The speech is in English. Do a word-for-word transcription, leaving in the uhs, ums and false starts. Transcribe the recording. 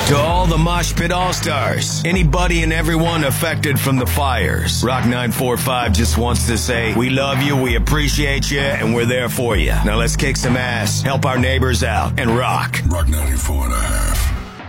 To all the Mosh Pit All-Stars, anybody and everyone affected from the fires, Rock nine forty-five just wants to say, we love you, we appreciate you, and we're there for you. Now let's kick some ass, help our neighbors out, and rock. Rock ninety-four and a half.